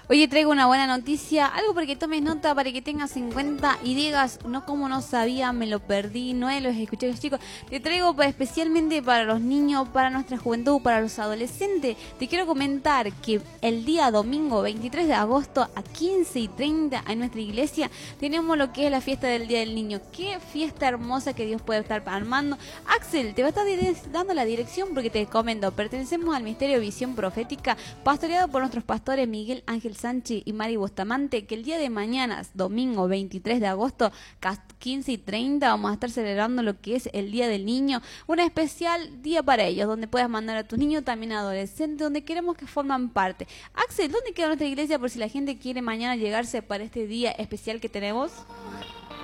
Oye, traigo una buena noticia, algo para que tomes nota, para que tengas en cuenta y digas, no, como no sabía, me lo perdí, no los escuché a los chicos. Te traigo especialmente para los niños, para nuestra juventud, para los adolescentes. Te quiero comentar que el día domingo 23 de agosto a 15:30 en nuestra iglesia tenemos lo que es la fiesta del Día del Niño. Qué fiesta hermosa que Dios puede estar armando. Axel, te va a estar dando la dirección porque te comento, pertenecemos al Ministerio Visión Profética, pastoreado por nuestros pastores Miguel Ángel Sánchez y Mari Bustamante, que el día de mañana, domingo 23 de agosto, 15:30, vamos a estar celebrando lo que es el Día del Niño, un especial día para ellos, donde puedas mandar a tus niños, también a adolescentes, donde queremos que forman parte. Axel, ¿dónde queda nuestra iglesia por si la gente quiere mañana llegarse para este día especial que tenemos?